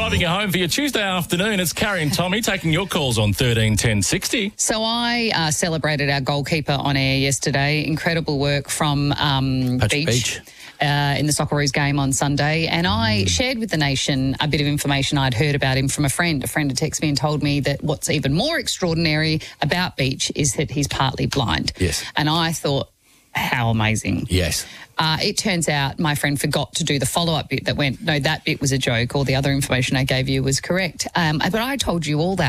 Driving you home for your Tuesday afternoon. It's Carrie and Tommy taking your calls on 13 10 60. So I celebrated our goalkeeper on air yesterday. Incredible work from Beach. In the Socceroos game on Sunday, and I shared with the nation a bit of information I'd heard about him from a friend. A friend had texted me and told me that what's even more extraordinary about Beach is that he's partly blind. Yes. And I thought, how amazing. Yes. It turns out my friend forgot to do the follow-up bit that went, no, that bit was a joke, or the other information I gave you was correct. But I told you all that